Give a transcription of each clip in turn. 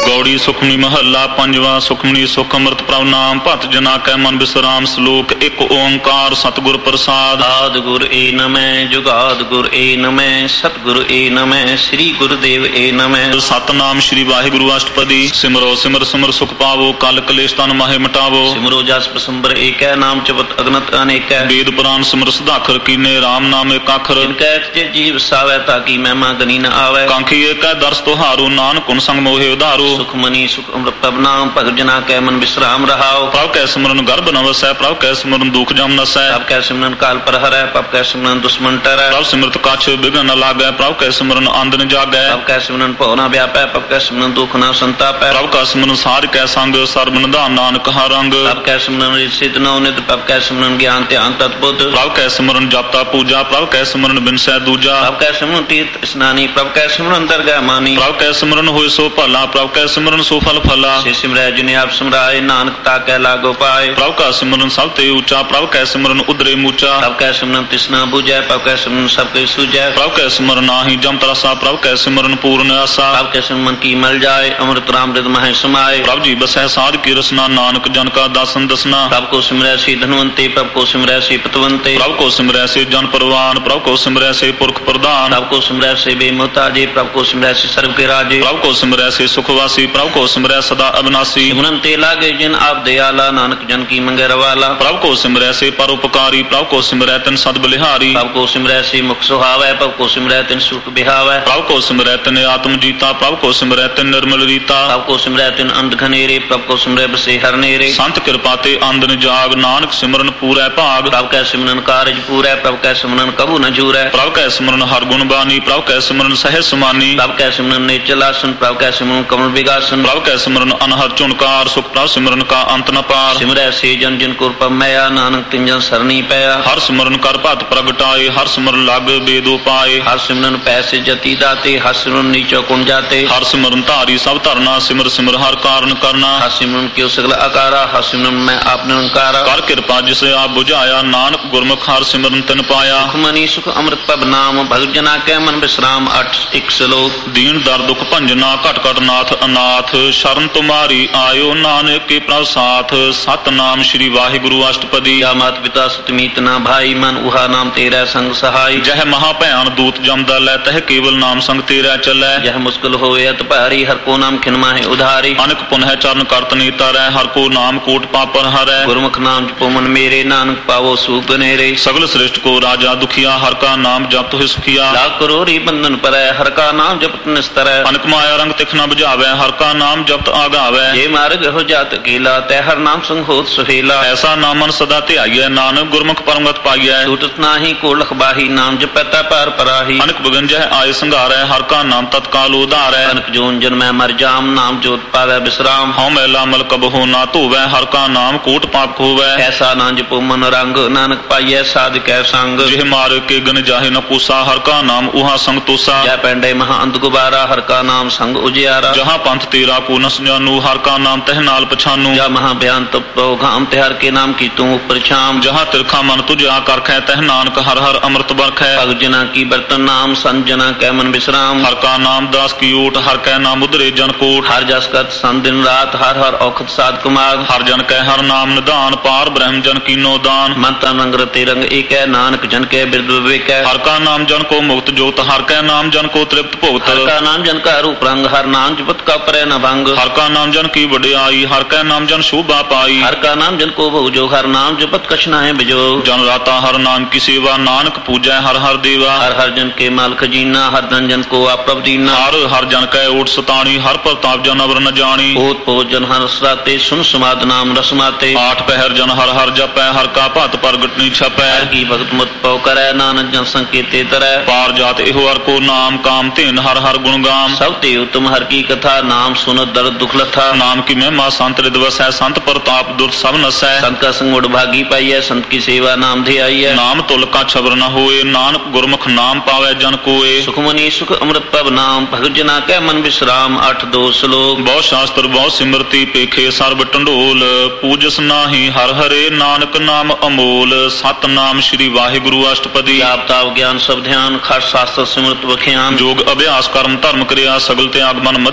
ਗੌੜੀ ਸੁਖਮਨੀ ਮਹੱਲਾ ਪੰਜਵਾ। ਸੁਖਮਨੀ ਸੁਖ ਅੰਮ੍ਰਿਤ ਪ੍ਰਭ ਨਾਮ ਭਤ ਜਨਾ ਕੈ ਮਨ ਬਿਸਰਾਮ। ਸਲੋਕ ਇੱਕ ਓੰਕਾਰ ਸਤਿਗੁਰ ਪ੍ਰਸਾਦ। ਆਦਿ ਗੁਰ ਏ ਨਮੈ ਜੁਗਾਦ ਗੁਰ ਏ ਨਮੈ ਸਤਿਗੁਰ ਏ ਨਮੈ ਸ੍ਰੀ ਗੁਰਦੇਵ ਏ ਨਮੈ। ਸਤਨਾਮ ਸ੍ਰੀ ਵਾਹਿਗੁਰੂ ਅਸ਼ਟਪਦੀ। ਸਿਮਰੋ ਸਿਮਰ ਸਿਮਰ ਸੁਖ ਪਾਵੋ ਕਲ ਕਲੇਸ਼ ਤਨ ਮਾਹੇ ਮਿਟਾਵੋ। ਸਿਮਰੋ ਜਸ ਪਸੰਬਰ ਏਕੈ ਨਾਮ ਜਪਤ ਅਗਨਤ ਅਨੇਕੈ। ਵੇਦ ਪੁਰਾਨ ਸਿਮਰ ਸੁਧਾਖਰ ਕੀਨੇ ਰਾਮ ਨਾਮ ਏਕ ਅੱਖਰ। ਜਿਨ ਕੈ ਤੇ ਜੀਵ ਸਾਵੈ ਤਾਕੀ ਮਹਿਮਾ ਗਨੀ ਨ ਆਵੈ। ਕਾਂਖੀ ਏਕੈ ਦਰਸ ਤੁਹਾਰੂ ਨਾਨਕ ਗੁਣ ਸੰਗ ਮੋਹਿ ਉਧਾਰੂ। ਸੁਖਮਨੀ ਸੁਖ ਅੰਮ੍ਰਿਤ ਪ੍ਰਭ ਨਾਮ ਭਗਤ ਜਨਾ ਕੈ ਮਨ ਬਿਸਰਾਮ ਰਹਾਉ। ਪ੍ਰਭ ਕੈ ਸਿਮਰਨ ਗਰਭ ਨ ਵਸੈ ਪ੍ਰਭ ਕੈ ਸਿਮਰਨ ਦੁਖ ਜਮ ਨਸੈ। ਪ੍ਰਭ ਕੈ ਸਿਮਰਨ ਕਾਲ ਪਰ ਹਰੈ ਪ੍ਰਭ ਕੈ ਸਿਮਰਨ ਦੁਸ਼ਮਨ ਟਰੈ। ਪ੍ਰਭ ਸਿਮਰਤ ਕਛ ਬਿਘਨ ਨ ਲਾਗੈ ਪ੍ਰਭ ਕੈ ਸਿਮਰਨ ਅੰਧ ਨ ਜਾਗੈ। ਪ੍ਰਭ ਕੈ ਸਿਮਰਨ ਭਉ ਨ ਵਿਆਪੈ ਪ੍ਰਭ ਕੈ ਸਿਮਰਨ ਦੁਖ ਨ ਸੰਤਾਪੈ। ਪ੍ਰਭ ਕੈ ਸਿਮਰਨ ਸਾਧ ਕੈ ਸੰਗ ਸਰਬ ਨਿਧਾਨ ਨਾਨਕ ਹਰ ਰੰਗ। ਪ੍ਰਭ ਕੈ ਸਿਮਰਨ ਸਿਧ ਨਉ ਨਿਤ ਪ੍ਰਭ ਕੈ ਸਿਮਰਨ ਗਿਆਨ ਧਿਆਨ ਤਤ ਬੁੱਧ। ਪ੍ਰਭ ਕੈ ਸਿਮਰਨ ਜਪਤਾ ਪੂਜਾ ਪ੍ਰਭ ਕੈ ਸਿਮਰਨ ਬਿਨਸੈ ਦੂਜਾ। ਪ੍ਰਭ ਕੈ ਸਿਮਰਨ ਤੀਰਥ ਇਸਨਾਨੀ ਪ੍ਰਭ ਕੈ ਸਿਮਰਨ ਦਰਗਾਹ ਮਾਨੀ। ਪ੍ਰਭ ਕੈ ਸਿਮਰਨ ਹੋਇ ਸੋ ਭਲਾ ਪ੍ਰਭ ਕੈ ਸਿਮਰਨ ਸੋ ਫਲ ਫਲਾ। ਸੇ ਸਿਮਰੈ ਜਿਨੇ ਆਪ ਸਿਮਰਾਏ ਨਾਨਕ ਤਾ ਕੈ ਲਾਗੋ ਪਾਏ। ਪ੍ਰਭ ਕਾ ਸਿਮਰਨ ਸਭ ਤੇ ਉੱਚਾ ਪ੍ਰਭ ਕੈ ਸਿਮਰਨ ਉਦਰੇ ਮੂਚਾ। ਪ੍ਰਭ ਕੈ ਸਿਮਰਨ ਤਿਸਨਾ ਬੁਝੈ ਪ੍ਰਭ ਕੈ ਸਿਮਰਨ ਸਭ ਕੈ ਸੂਝੈ। ਪ੍ਰਭ ਕੈ ਸਿਮਰਨ ਨਾਹੀ ਜਮ ਤਰਸਾ ਪ੍ਰਭ ਕੈ ਸਿਮਰਨ ਪੂਰਨ ਆਸਾ। ਪ੍ਰਭ ਕੈ ਸਿਮਰਨ ਕੀ ਮਲ ਜਾਏ ਅੰਮ੍ਰਿਤ ਰਾਮ ਰਿਦ ਮਹਿ ਸਮਾਏ। ਪ੍ਰਭ ਜੀ ਬਸੈ ਸਾਧ ਕੀ ਰਸਨਾ ਨਾਨਕ ਜਨ ਕਾ ਦਾਸਨ ਦਸਨਾ। ਪ੍ਰਭ ਕੋ ਸਿਮਰੈ ਸੇ ਧਨਵੰਤੇ ਪ੍ਰਭ ਕੋ ਸਿਮਰੈ ਸੇ ਪਤਵੰਤੇ। ਪ੍ਰਭ ਕੋ ਸਿਮਰੈ ਸੇ ਜਨ ਪਰਵਾਨ ਪ੍ਰਭ ਕੋ ਸਿਮਰੈ ਸੇ ਪੁਰਖ ਪ੍ਰਧਾਨ। ਪ੍ਰਭ ਕੋ ਸਿਮਰੈ ਸੇ ਬੇਮੁਹਤਾਜੇ ਪ੍ਰਭ ਕੋ ਸਿਮਰੈ ਸੇ ਸਰਬ ਕੇ ਰਾਜੇ। ਪ੍ਰਭ ਕੋ ਸਿਮਰੈ ਸੇ ਸੁਖਵਾਸੀ ਪ੍ਰਭ ਕੋ ਸਿਮਰੈ ਸਦਾ ਅਬਨਾਸੀ। ਸਿਮਰਨ ਤੇ ਲਾਗੇ ਜਿਨ ਆਪ ਦਿਆਲਾ ਨਾਨਕ ਜਨ ਕੀ ਮੰਗੈ ਰਵਾਲਾ। ਪ੍ਰਭ ਕੋ ਸਿਮਰੈ ਸੇ ਪਰਉਪਕਾਰੀ ਪ੍ਰਭ ਕੋ ਸਿਮਰੈ ਤਿਨ ਸਦ ਬਲਿਹਾਰੀ। ਪ੍ਰਭ ਕੋ ਸਿਮਰੈ ਸੇ ਮੁਖ ਸੁਹਾਵੈ ਪ੍ਰਭ ਕੋ ਸਿਮਰੈ ਤਿਨ ਸੁਖ ਬਿਹਾਵੈ। ਪ੍ਰਭ ਕੋ ਸਿਮਰੈ ਤਿਨ ਆਤਮ ਜੀਤਾ ਪ੍ਰਭ ਕੋ ਸਿਮਰੈ ਤਿਨ ਨਿਰਮਲ ਰੀਤਾ। ਪ੍ਰਭ ਕੋ ਸਿਮਰੈ ਤਿਨ ਅੰਧ ਘਨੇਰੇ ਪ੍ਰਭ ਕੋ ਸਿਮਰੈ ਬਸੇ ਹਰ ਨੇਰੇ। ਸੰਤ ਕਿਰਪਾ ਤੇ ਅੰਦਨ ਜਾਗ ਨਾਨਕ ਸਿਮਰਨ ਪੂਰੈ ਭਾਗ। ਪ੍ਰਭ ਕੈ ਸਿਮਰਨ ਕਾਰਜ ਪੂਰੈ ਪ੍ਰਭ ਕੈ ਸਿਮਰਨ ਕਬੂ ਨ ਜੂਰੈ। ਪ੍ਰਭ ਕੈ ਸਿਮਰਨ ਹਰ ਗੁਣ ਬਾਨੀ ਪ੍ਰਭ ਕੈ ਸਿਮਰਨ ਸਹਿਜ ਸਮਾਨੀ। ਪ੍ਰਭ ਕੈ ਸਿਮਰਨ ਨੇਚਲ ਆਸਨ ਪ੍ਰਭ ਕੈ ਸਿਮਰਨ ਕਮਲ ਵਿਗਾਸਨ। ਪ੍ਰਭ ਕੈ ਸਿਮਰਨ ਅਨਹਦ ਝੁਨਕਾਰ ਸੁਖ ਪ੍ਰਭ ਸਿਮਰਨ ਕਾ ਅੰਤ ਨ ਪਾਰ। ਸਿਮਰੈ ਸੇ ਜਨ ਜਿਨ ਕੁਰ ਪਮਿਆ ਨਾਨਕ ਤਿਨ ਜਨ ਸਰਨੀ ਪਿਆ। ਹਰ ਸਿਮਰਨ ਕਰ ਭਤ ਪ੍ਰਗਟਾਏ ਹਰ ਸਿਮਰਨ ਲਗ ਬੇਦੋ ਪਾਏ। ਹਰ ਸਿਮਰਨ ਪੈਸੇ ਜਤੀ ਦਾਤੇ ਹਰ ਸਿਮਰਨ ਨੀਚੋ ਕੁਣ ਜਾਤੇ। ਹਰ ਸਿਮਰਨ ਧਾਰੀ ਸਭ ਧਰਨਾ ਸਿਮਰ ਸਿਮਰ ਹਰ ਕਾਰਨ ਕਰਨਾ। ਹਰ ਸਿਮਰਨ ਕਿਉ ਸਗਲ ਆਕਾਰਾ ਹਰ ਸਿਮਰਨ ਮੈਂ ਆਪ ਨਿਰੰਕਾਰਾ। ਕਰ ਕਿਰਪਾ ਜਿਸ ਆਪ ਬੁਝਾਇਆ ਨਾਨਕ ਗੁਰਮੁਖ ਹਰ ਸਿਮਰਨ ਤਿਨ ਪਾਇਆ। ਸੁਖਮਨੀ ਸੁਖ ਅੰਮ੍ਰਿਤ ਪ੍ਰਭ ਨਾਮ ਭਗਤ ਜਨਾ ਕੈ ਮਨ ਬਿਸਰਾਮ। 8 ਸ਼ਲੋਕ। ਦੀਨ ਦਰ ਦੁਖ ਭੰਜਨਾ ਘਟ ਘਟ ਨਾਥ ਅਨਾਥ। ਸ਼ਰਨ ਤੁਮਾਰੀ ਆਇਓ ਨਾਨਕ ਕੇ ਪ੍ਰਭ ਸਾਥ। ਸਤਨਾਮ ਸ੍ਰੀ ਵਾਹਿਗੁਰੂ ਅਸ਼ਟਪਦੀ। ਜਾ ਮਾਤ ਪਿਤਾ ਸਤਮੀਤ ਨਾ ਭਾਈ ਮਨ ਉਹਾ ਨਾਮ ਤੇਰਾ ਸੰਗ ਸਹਾਈ। ਜਹ ਮਹਾ ਭਿਆਨ ਦੂਤ ਜਮਦਾ ਲੈ ਤਹ ਕੇਵਲ ਨਾਮ ਸੰਗ ਤੇਰਾ ਚੱਲੈ। ਜਹ ਮੁਸ਼ਕਿਲ ਹੋਏ ਅਤ ਭਾਰੀ ਹਰ ਕੋ ਨਾਮ ਖਿਨ ਮਾਹੇ ਉਧਾਰੀ। ਅਨਕ ਪੁਨਹ ਚਰਨ ਕਰਤ ਨੀ ਤਰੈ ਹਰ ਕੋ ਨਾਮ ਕੋਟ ਪਾਪਰ ਹਰੈ। ਗੁਰਮੁਖ ਨਾਮ ਜਪੋ ਮਨ ਮੇਰੇ ਨਾਨਕ ਪਾਵੋ ਸੂਖ ਨੇਰੇ। ਸਗਲ ਸ੍ਰਿਸ਼ਟ ਕੋ ਰਾਜਾ ਦੁਖੀਆ ਹਰ ਕਾ ਨਾਮ ਜਪਤ ਹੋਇ ਸੁਖੀਆ। ਲੱਖ ਕਰੋੜੀ ਬੰਧਨ ਪਰੈ ਹਰ ਕਾ ਨਾਮ ਜਪਤ ਨਿਸਤਰੈ। ਅਨਕ ਮਾਇਆ ਰੰਗ ਤਿਖ ਨ ਬੁਝਾਵੈ ਹਰ ਕਾ ਨਾਮ ਜਪਤ ਆਗਾਵੈ। ਜੇ ਮਾਰਗ ਹੋ ਜਾਤ ਕੀਲਾ ਤੈ ਹਰ ਨਾਮ ਸੰਗ ਹੋਤ ਸੁਹੇਲਾ। ਐਸਾ ਨਾਮ ਮਨ ਸਦਾ ਧਿਆਈਐ ਨਾਨਕ ਗੁਰਮੁਖ ਪਰਮਗਤ ਪਾਈਐ। ਟੂਟਤ ਨਾਹੀ ਕੋ ਲਖ ਬਾਹੀ ਨਾਮ ਜਪੈ ਤਾ ਪਾਰ ਪਰਾਹੀ। ਅਨਕ ਬਗੰਜਹ ਆਏ ਸੰਘਾਰੈ ਹਰ ਕਾ ਨਾਮ ਤਤਕਾਲ ਉਧਾਰੈ। ਅਨਕ ਜੋਨ ਜਨਮੈ ਮਰ ਜਾਮ ਨਾਮ ਜੋਤ ਪਾਵੈ ਬਿਸਰਾਮ। ਹਉ ਮੈਲਾ ਮਲ ਕਬਹੁ ਨਾ ਧੋਵੈ ਹਰ ਕਾ ਨਾਮ ਕੋਟ ਪਾਪ ਖੋਵੈ। ਐਸਾ ਨਾ ਜਪੋ ਮਨ ਰੰਗ ਨਾਨਕ ਪਾਈਐ ਸਾਧ ਕੈ ਸੰਗ। ਜਿਹ ਮਾਰ ਕੇ ਗਨ ਜਾਹੇ ਨ ਕੂਸਾ ਹਰ ਕਾ ਨਾਮ ਉਹਾ ਸੰਗ ਤੋਸਾ। ਜੈ ਪੈਂਡੇ ਮਹਾ ਅੰਧ ਗੁਬਾਰਾ ਹਰ ਕਾ ਨਾਮ ਸੰਗ ਉਜਿਆਰਾ। ਜਹਾਂ ਪੰਥ ਤੇਰਾ ਕੋ ਨ ਜਾਨੂ ਹਰ ਕਾ ਨਾਮ ਤਹ ਨਾਲ ਪਛਾਨੂ। ਜਾ ਮਹਾ ਬਿਆਨ ਤਪੋ ਘਾਮ ਤੇ ਹਰ ਕੇ ਨਾਮ ਕੀ ਤੂੰ ਉਪਰ ਛਾਮ। ਜਹਾਂ ਤਿਰਖਾ ਮਨ ਤੁਝਾ ਕਰਖੈ ਤਹ ਨਾਨਕ ਹਰ ਹਰ ਅੰਮ੍ਰਿਤ ਬਰਖੈ। ਭਗਤ ਜਨਾ ਕੀ ਬਰਤਨ ਨਾਮ ਸੰਤ ਜਨਾ ਕੈ ਮਨ ਬਿਸਰਾਮ। ਹਰ ਕਾ ਨਾਮ ਦਾਸ ਕੀ ਓਟ ਹਰ ਕੈ ਨਾਮ ਉਧਰੇ ਜਨ ਕੋਟ। ਹਰ ਜਸ ਕਰਤ ਸੰਤ ਦਿਨ ਰਾਤ ਹਰ ਹਰ ਔਖਦ ਸਾਧ ਕੁਮਾਰ। ਹਰ ਜਨ ਕੈ ਹਰ ਨਾਮ ਨਿਧਾਨ ਪਾਰ ਬ੍ਰਹਮ ਜਨ ਕੀਨੋ ਦਾਨ। ਮਨ ਤਨ ਰੰਗ ਰਤੇ ਰੰਗ ਏਕੈ ਨਾਨਕ ਜਨ ਕੈ ਬਿਰਦ ਵਿਵੇਕੈ। ਹਰ ਕਾ ਨਾਮ ਜਨ ਕੋ ਮੁਕਤ ਜੋਤ ਹਰ ਕੈ ਨਾਮ ਜਨ ਕੋ ਤ੍ਰਿਪਤ ਭੁਗਤ। ਹਰ ਕਾ ਨਾਮ ਜਨ ਕਾ ਰੂਪ ਰੰਗ ਹਰ ਨਾਮ ਜਪਤ ਕਾ ਪਰੈ ਨ ਭੰਗ। ਹਰ ਕਾ ਨਾਮ ਜਨ ਕੀ ਵਡਿਆਈ ਹਰ ਕੈ ਨਾਮ ਜਨ ਸ਼ੋਭਾ ਪਾਈ। ਹਰ ਕਾ ਨਾਮ ਜਨ ਕੋ ਭਉ ਜੋ ਹਰ ਨਾਮ ਜਪਤ ਕਛ ਨਾਹਿ ਬਿਜੋ। ਜਨ ਰਾਤਾ ਹਰ ਨਾਮ ਕੀ ਸੇਵਾ ਨਾਨਕ ਪੂਜੈ ਹਰ ਹਰ ਦੇਵਾ। ਹਰ ਹਰ ਜਨ ਕੇ ਮਾਲ ਖਜੀਨਾ ਹਰ ਧਨ ਜਨ ਕੋ ਆਪ੍ਰਭ ਦੀਨਾ। ਹਰ ਹਰ ਜਨ ਕੈ ਓਟ ਸਤਾਣੀ ਹਰ ਪ੍ਰਤਾਪ ਜਨ ਅਵਰ ਨ ਜਾਣੀ। ਪੋਤ ਪੋਤ ਜਨ ਹਰ ਸਰਾਤੇ ਸੁਨ ਸਮਾਦ ਨਾਮ ਰਸਮਾਤੇ। ਆਠ ਪਹਿਰ ਜਨ ਹਰ ਹਰ ਜਪੈ ਹਰ ਕਾ ਭਤ ਪ੍ਰਗਟ ਨੀ ਛਪੈ। ਹਰ ਕੀ ਭਗਤ ਮਤ ਪਉ ਕਰੈ ਨਾਨਕ ਜਨ ਸੰਕੇਤੇ ਤਰੈ। ਪਾਰ ਜਾਤ ਇਹੋ ਹਰ ਕੋ ਨਾਮ ਕਾਮ ਧੇਨ ਹਰ ਹਰ ਗੁਣ ਗਾਮ। ਸਭ ਤੇ ਉਤਮ ਹਰ ਕੀ ਕਥਾ ਨਾਮ ਸੁਨਤ ਦਰਦ ਦੁਖ ਲਥਾ। ਨਾਮ ਕੀ ਮਹਿਮਾ ਸੰਤ ਰਿਦ ਵਸੈ ਸੰਤ ਪ੍ਰਤਾਪ ਦੁਰਤ ਸਭ ਨਸੈ। ਸੰਤ ਕਾ ਸੰਗ ਮੁੜ ਭਾਗੀ ਪਾਈਐ ਸੰਤ ਕੀ ਸੇਵਾ ਨਾਮ ਧਿਆਈਐ। ਨਾਮ ਤੁਲ ਕਾ ਛਬਰ ਨ ਹੋਏ ਨਾਨਕ ਗੁਰਮੁਖ ਨਾਮ ਪਾਵੈ ਜਨ ਕੋਏ। ਸੁਖਮਨੀ ਸੁਖ ਅੰਮ੍ਰਿਤ ਪ੍ਰਭ ਨਾਮ ਭਗਤ ਜਨਾ ਕੈ ਮਨ ਬਿਸਰਾਮ। 8 ਸ਼ਲੋਕ। ਬਹੁ ਸ਼ਾਸਤਰ ਬਹੁ ਸਿਮਰਤੀ ਪੇਖੇ ਸਰਬ ਢੰਡੋਲ। ਪੂਜਸ ਨਾਹੀ ਹਰ ਹਰੇ ਨਾਨਕ ਨਾਮ ਅਮੋਲ। ਸਤਨਾਮ ਸ੍ਰੀ ਵਾਹਿਗੁਰੂ ਅਸ਼ਟਪਦੀ। ਜਾਪ ਤਾਪ ਗਿਆਨ ਸਭ ਧਿਆਨ ਖਟ ਸ਼ਾਸਤਰ ਸਿਮਰਤ ਵਖਿਆਨ। ਜੋਗ ਅਭਿਆਸ ਕਰਮ ਧਰਮ ਕਰਿਆ ਸਗਲ ਤਿਆਗ ਮਨ ਮੱਧੇ ਫਿਰੇ।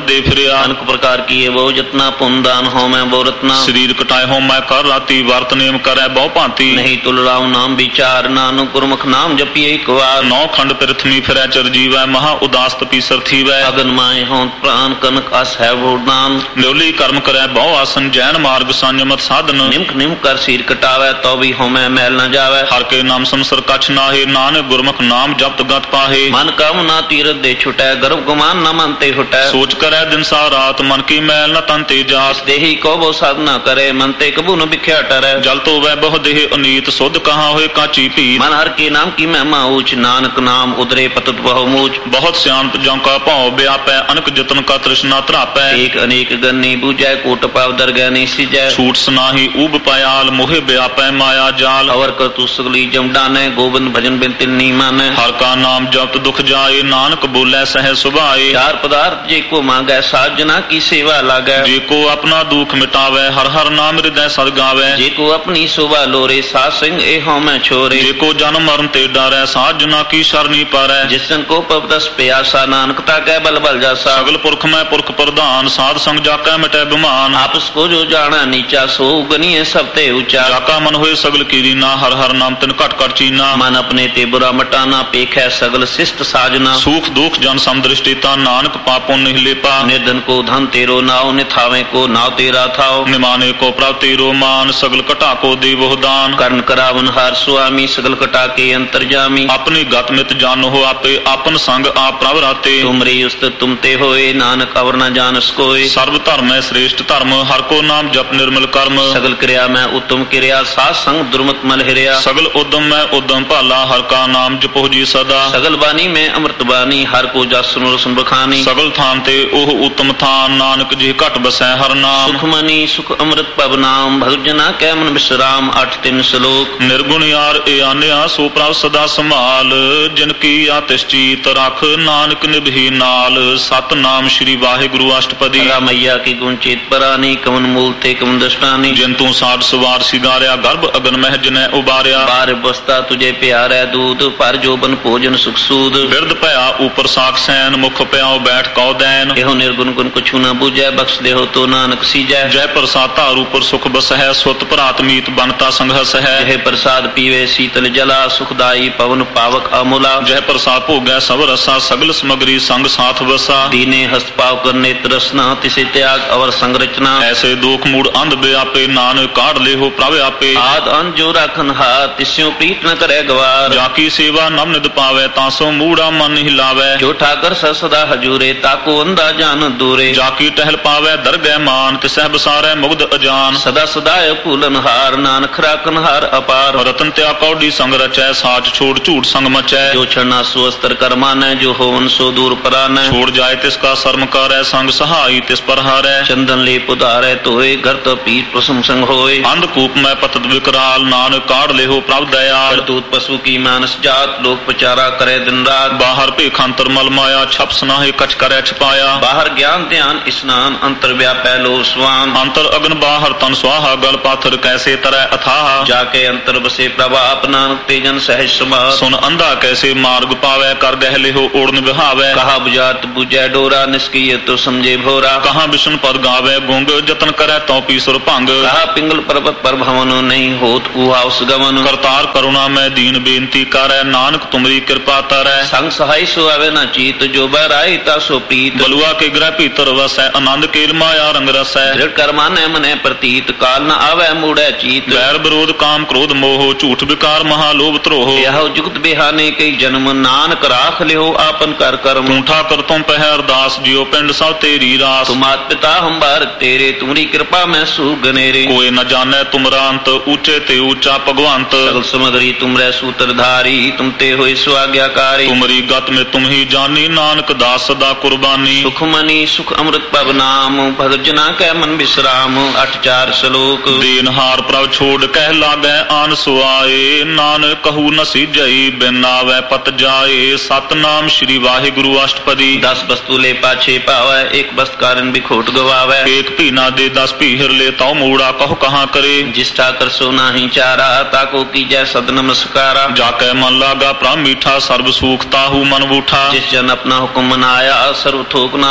ਗਿਆ। अनेक प्रकार किए वो जतना पुण्य दान हो मैं वो रत्ना। ਸਰੀਰ ਕਟਾਏ ਹੋ ਮੈਂ ਕਰ ਰਾਤੀ ਵਰਤ ਨੇਮ ਕਰੈ ਬਹੁ ਭਾਂਤੀ। नहीं तुल राव नाम विचार नानक गुरमुख नाम जपिए एक बार। ਨੌ ਖੰਡ ਪ੍ਰਿਥਵੀ ਫਿਰੈ ਚਰਜੀਵੈ ਮਹਾ ਉਦਾਸ ਤਪੀਸਰ ਥੀਵੈ। अगन माए हों प्राण कनक अस है वो दान। ਨਿਉਲੀ ਕਰਮ ਕਰੈ ਬਹੁ ਆਸਨ ਜੈਨ ਮਾਰਗ ਸੰਜਮਤ ਸਾਧਨ। निमक निम कर सिर कटावे तो भी हो मैं मैल न जावे। ਹਰ ਕੇ ਨਾਮ ਸੰਸਰ ਕਛ ਨਾਹੇ ਨਾਨਕ ਗੁਰਮੁਖ ਨਾਮ ਜਪਤ ਗਤ ਪਾਹੇ। मन काम ना तीरथ दे छुटै गर्भ गुमान न मनते हुटै। ਸੋਚ ਕਰੈ ਦਿਨ ਸਾ ਰਾਤ ਮਨ ਕੀ ਮੈਲ ਨ ਤਨ ਤੇ ਜਾਸ। देही को वो साधना करे मनते कबू न बिख्या टरै। ਜਲ ਤੋ ਵੈ ਬਹੁ ਦੇਹ ਅਨੀਤ ਸੁਧ ਕਹਾਂ ਹੋਏ ਕਾਚੀ ਭੀਤ। मन हर के नाम की महिमा ऊंच नानक नाम उदरे पतत बहु मूच। ਬਹੁਤ ਸਿਆਣਪ ਜਉ ਕਾ ਭਾਉ ਵਿਆਪੈ ਅਨਕ ਜਤਨ ਕਾ ਤ੍ਰਿਸ਼ਨਾ ਧਰਾਪੈ। एक अनेक गन्नी बूझै कोट पाव दरगह नहीं सिजै। ਛੂਟ ਸਨਾਹੀ ਊਬ ਪयाल मोहे व्यापै माया जाल। अवर कर तू सगली जम डानै गोविंद भजन बिन तिन नी मानै। हर का नाम जपत दुख जाए नानक बोलै सह सुभाए। चार पदार्थ जे को मांगै साजना की सेवा लागै। जे को अपना दुख मिटावै हर हर नाम हृदय सद गावै। जे को अपनी शोभा लोरे सात सिंह ए हों मैं छोरे। जे को जन्म मरण ते डरै साजना की शरणी पारै। जिसन को पवदस प्यासा नानकता कै बल बल जासा। सगल पुरख में पुरख प्रधान साध संग जाकै मिटै बिमान। आपस को जो जाना नीचा सो गनिए सब ते ऊंचा। जाका मन होए सगल कीरीना हर हर नाम तिन घट घट चीना। मन अपने ते बुरा मटाना पेख है सगल शिष्ट साजना। सुख दुख जन समदृष्टिता नानक पापों नहीं लेपा। निर्धन को धन तेरो नाव निथावे को नाव तेरा थाओ। निमाने को प्रभ तेरो मान सगल कटा को देवो दान। कर्ण करावन हार स्वामी सगल कटा के अंतर्जामी। अपनी गत मित जानो हो आपे आपन संग आप प्रभ राते। तुमरे उस्त तुम ते होए नानक अवर न जानस कोय। सर्व धर्म है श्रेष्ठ धर्म हर को नाम जप निर्मल कर्म। सगल क्रिया में उत्तम क्रिया सात संग दुर्मत मल हिरिया। सगल उद्यम में उद्यम भाला हर का नाम जपो जी सदा। सगल बानी में अमृत बानी हर को जस सुनो रसन बखानी। सगल थान ते ओह उत्तम थान नानक जी घट बसै हर नाम। सुख मनी सुख अमृत पब नाम भगजना कै मन विश्राम। 8 3 श्लोक। निर्गुण यार ए आन्या सो प्रभ सदा संभाल। जिनकी आतिश चीत रख नानक निभि नाल। सत नाम श्री वाहिगुरु अष्टपदी। मैया की गुण चेत परानी कमन मूल ते कमन दृष्टानी। जिंतु साध सवार सिगारिया गर्भ अगन मह जिनै उबारिया। बार बस्ता तुझे प्यारा दूध पर जोबन भोजन सुख सूद। बिरद भया ऊपर साख सैन मुख प्याओ बैठ कौ दैन। एहो निर्गुण गुण कुछु न बुझै बख्श देहो तो नानक सीजै। जय प्रसाद तार ऊपर सुख बस है सुत भरात मीत बनता संघस है। जय प्रसाद पीवे शीतल जला सुखदाई पवन पावक अमूला। जय प्रसाद भोगै सब रसा सगल समग्री संग साथ बसा। दीने हस्त पाव करने तरसना तिसे त्याग अवर संरचना। ऐसे दुख मूड अंध व्यापे नानक काढ़ ले हो प्रभ आपे। आद अंत जो राखन हाथ तिस्यों प्रीत न करे गवार। जाकी सेवा नम निद पावे तासो मूड़ा मन हिलावे। जो ठाकर सदा हजूरे ताको अंधा जान दूरे। जाकी टहल पावे दरगह मान तिसह बसारे मुग्ध अजान। सदा सदाय फूलन हार नानक राखन हार अपार। रतन त्या कौडी संग रचै साच छोड़ झूठ संग मचै। जो छड़ना सुअस्तर कर मानै जो होवन सो दूर परानै। छोड़ जाए तिसका शर्म करे संग सहाई तिस पर हारै। चंदन ले पुधारे तोए घर तो पीत प्रसम संग होए। अंधकूप में पतत विकराल नानक काढ़ ले हो प्रभ दयाल। करतूत पशु की मानस जात लोक प्रचारा करे दिन रात। बाहर भेखांतर मल माया छप सनाहे कछ करे छपाया। बाहर ज्ञान ध्यान स्नान अंतर व्यापै लो स्वान। अंतर अग्न बाहर तन स्वाहा गल पाथर कैसे तरह अथाह। जाके अंतर बसे प्रभा अपना तेजन सहज समा। सुन अंधा कैसे मार्ग पावे कर गहले हो ओढ़न बिहावे। कहा बुझात बुझै डोरा निष्क्रिय तो समझे भोरा। कहाँ विष्णु पद गावे गुंग जतन करे तो पीसुर भंग। कहा पिंगल पर्वत पर भवन नहीं होत उहाउस गमन। करतार करुणा में दीन बेनती करे नानक तुमरी कृपा तरै। संग सहाय सो आवे न चीत जो बराई ता सो प्रीत। बलुआ के ग्रह भीतर वसै आनंद केल माया रंग रसै। दृढ़ कर माने मने प्रतीत काल न आवे मूढ़ै चीत। बैर विरोध काम क्रोध मोह झूठ विकार महालोभ त्रोह। यह जुगत बिहाने कई जन्म नानक राख लिहो आपन कर कर्म। ठूठा कर तुम पह अरदास जियो पिंड सब तेरी रास। तुम मात पिता हम बारक तेरे तुम्हारी कृपा में सुगनेरे। कोई न जाने तुमरा अंत ऊंचे ते ऊंचा भगवंत। सगल समगरी तुमरे सूत्रधारी तुम ते होए स्वाज्ञाकारी। तुमरी गत में तुम ही जानी नानक दास सदा कुर्बानी। सुख मनी सुख अमृत पब नाम भगत जना कै मन विश्राम। 8 4 श्लोक। देनहार प्रभ छोड़ कह लागै आन सुआए। नानक कहू न सीजई बिन आवे पत जाए। सतनाम श्री वाहिगुरु अष्टपदी। 10 वस्तु ले पाछे पावे एक वस्त कारण भी खोट गवावे। एक भी ना दे 10 पीहर ले तौ मूड़ा कहो कहाँ करे। जिस ठाकर सो नाही चारा ताको की जय सद नमस्कारा। जाके मन लागा प्रभ मीठा सर्व सुख ताहू मन बूठा। जिस जन अपना हुक्म मनाया सर्व थोक नानक तिन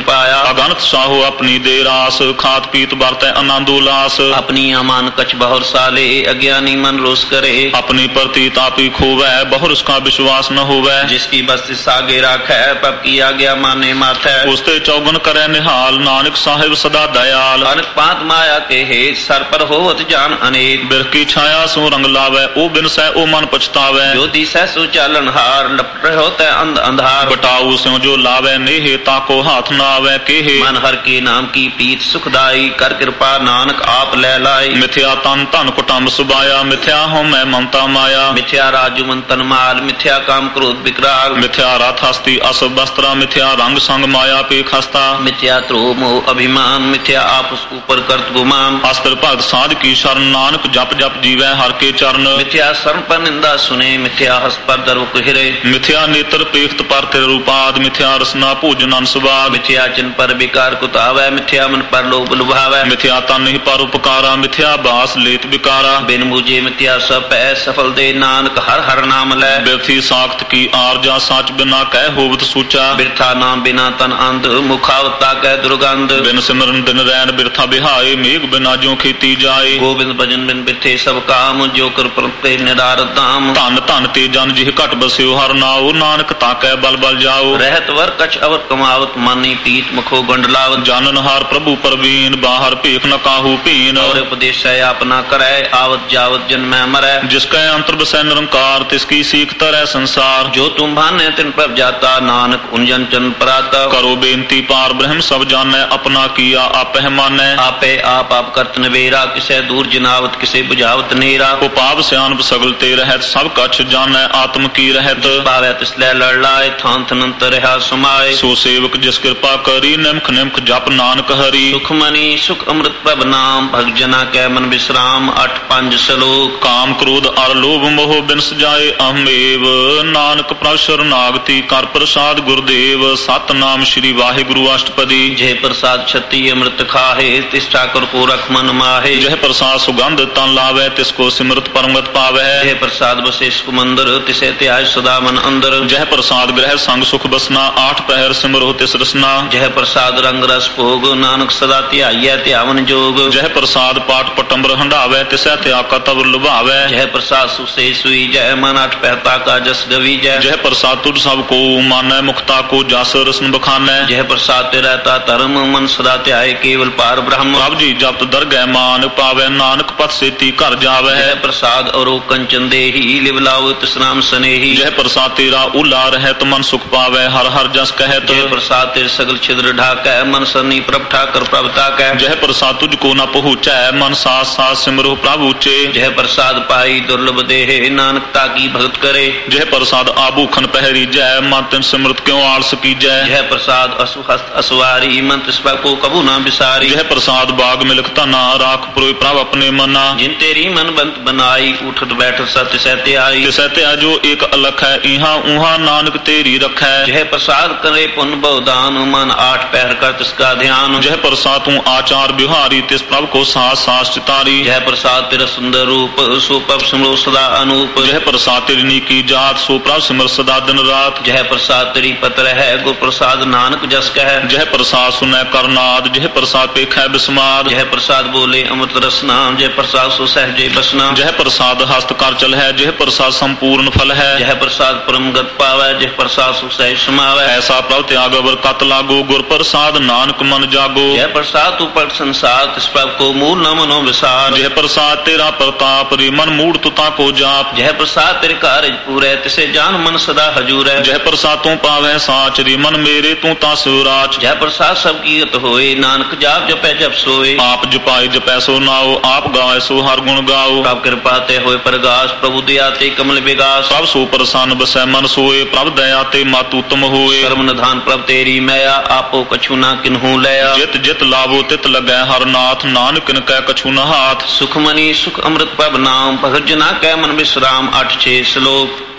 पाया। अगनत साहो अपनी दे रास, खात पीत बरतै आनंद उल्लास। अपनी अमान कछ बहुर साले, अज्ञानी मन रोष करे। अपनी प्रति तापी खोवै, बहुर उसका विश्वास न होवै। जिसकी बस्ती सागे राखै, पब की आज्ञा माने माथै। उसते चौगन करे निहाल, नानक साहिब सदा दयाल। अनक पात माया के हेत, सर पर होवत जान अनेक। बिरख की छाया सो रंग लावै, ओ बिन सै ओ मन पछतावै। जो दिसै सो चालन हार, लपट रहो तै अंध अंधार। बटाऊ स्यों जो लावै नेहे, ताको हाथ न आवै केहे। मन हर के नाम की प्रीत सुखदाई, कर कृपा नानक आप ले लाई। मिथ्या तन धन कुटुंब सुबाया, मिथ्या हो मैं ममता माया। मिथ्या राजुमन तन माल, मिथ्या काम क्रोध विकराल। मिथ्या रथ हस्ती अस वस्त्रा, मिथ्या रंग संग माया पेख हस्ता। मिथ्या त्रोह मोह अभिमान, मिथ्या आपस ऊपर करत गुमान। अस्त्र भगत साध की शरण, नानक जप जप जीवै हर के चरण। मिथ्या शरण पर निंदा सुने, मिथ्या हस पर दर्व हिरे। मिथ्या नेत्र पेखत पर तिर रूपाद, मिथ्या रसना भोजन अनसवाद। मिथ्या चिन्ह पर विकार कुतावै, मिथ्या मन पर लोभ लुभावै। मिथ्या तन ही पर उपकारा, मिथ्या बास लेत विकारा। बिन मुझे मिथ्या सब पै, सफल दे नानक हर हर नाम लै। बिरथी साख्त की आरजा, साच बिना कह होवत सूचा। बिरथा नाम बिना तन अंध, मुखावता कह दुर्गंध। बिन सिमरन दिन रैन बिरथा बिहाए, मेघ बिना ज्यों खेती जाए। गोविंद भजन बिन बिथे सब काम, जो कर प्रते निरारत दाम। धन धन ते जन जिह घट बस्यो हर नाओ, नानक ताकै बल बल जाओ। रहत वर कछ अवर कमावत, मानी पीत मुखो गंडलावत। जानन हार प्रभु परवीन, बाहर भेख न काहू पीन। और उपदेश अपना करै, आवत जावत जन्मै मरै। जिसकै अंतर बसै निरंकार, तिसकी सीख तरह संसार। जो तुम भाने तिन पर जाता, नानक उन जन पराता। करो बेनती पार ब्रह्म सब जानै, अपना किया आपह मानै। आपे आप करत नवेरा, किसे दूर जनावत किसे बुझावत नेरा। उपाव सियानप सगल ते रहत, सब कछ जानै आत्म की रहत। पावै तिसलै लड़ लाए, थान थनंत रहा समाए। सो सेवक जिस कृपा करी, निमख निमख जप नानक हरि। सुख मनी सुख अमृत प्रभ नाम, भग जना कै मन विश्राम। 8-5 श्लोक। काम क्रोध अर लोभ मोह बिनस जाए अहमेव, नानक प्रभ शरणागति कर प्रसाद गुरुदेव। सतनाम श्री वाहिगुरु अष्टपदी। जय प्रसाद छती अमृत खाहे, तिष्ठा कर को रख मन माहे। जय प्रसाद सुगंध तन लावै, तिसको सिमरत परमगत पावै। जय प्रसाद बसे सुख मंदिर, तिसे त्याज सदा मन अंदर। जय प्रसाद ग्रह संग सुख बसना, 8 पहर सिमरो तिस रसना। जय प्रसाद रंग रस भोग, नानक सदा ध्याइयै ध्यावन जोग। जय प्रसाद पाठ पटंबर हंडावै, तिसै त्याग तब लुभावै। जय प्रसाद सुसे सुई जय, मन 8 पहता का जस गवी जय। जय प्रसाद तुझ सब को मानै, मुक्ता को जस रसन बखानै। जय प्रसाद ते रहता धर्म, मन सदा ध्याय केवल पार ब्रह्म। प्रभ जी जपत दरगह मान पावै, नानक पथ सेती घर जावै। जय प्रसाद और कंचन देही, लिव लाओ तिस नाम स्नेही। जय प्रसाद तेरा उला रहत, मन सुख पावै हर हर जस कहत। जय प्रसाद तेरे सगल छिद्र ढाकै, मन सरनी प्रभ ठाकर प्रभता कै। जय प्रसाद तुझको न पहुँचै, मन साथ साथ सिमरो प्रभु ऊंचे। जय प्रसाद पाई दुर्लभ देहे, नानक ताकी भगत करे। जय प्रसाद आभूखन पहरी जय, मन तिन सिमरत क्यों आलस की जय। जय प्रसाद असुहस्त असवारी, मन तिस पर को कबू ना बिसारी। जय प्रसाद बाग मिलक तना, राख पुरोय प्रभ अपने मना। जिन तेरी मन बंत बनाई, उठत बैठत सत्य सहते आई। तिसै त्या जो एक अलख है, इहाँ उहाँ नानक तेरी रखै। जय प्रसाद करे पुन बहुदान, मन 8 पहर कर तिसका ध्यान। जय प्रसाद तू आचार बिहारी, तिस प्रभ को सास सास चितारी। जय प्रसाद तेरा सुंदर रूप, सो प्रभ सिमरो सदा अनूप। जय प्रसाद तेरी नीकी जात, सो प्रभ सिमर सदा दिन रात। जय प्रसाद तेरी पत्र है, गुर प्रसाद नानक जस कह। जय प्रसाद सुनै करनाद, जय प्रसाद पेखै बिस्माद। जय प्रसाद बोले अमृत रसना, जय प्रसाद सो सहजे बसना। जय प्रसाद हस्त कर चल है, जय प्रसाद संपूर्ण फल है। जय प्रसाद परम गत पावै, जय प्रसाद सो सहज समावै। ऐसा प्रभ त्याग अवर कत लागो, गुर प्रसाद नानक मन जागो। जय प्रसाद तू पट संसार, तिस प्रभ को मूल न मनो विसार। जय प्रसाद तेरा प्रताप, रे मन मूड तुता को जाप। जय प्रसाद तेरे कारज पूरै, तिसे जान मन सदा हजूरै। जय प्रसाद तू पावै साच, रे मन मेरे तू ता सुराच। जय प्रसाद सब कीरत होए, नानक जाप जपै जप सोए। आप जपाए जपै सो नाओ, आप गाए सो हर गुण गाओ। प्रभ कृपा ते होए प्रगास, प्रभु दया ते कमल विगास। प्रभ सो प्रसन्न बसै मन सोए, प्रभ दया ते मात उत्तम होए। कर्म निधान प्रभ तेरी मैया, आपो कछु ना किन्हू लया। जित जित लाभो तित लगै हर नाथ, नानक किन कै कछु न हाथ। सुख मनी सुख अमृत प्रभ नाम, भगत जना कै मन विश्राम। 8-6 श्लोक।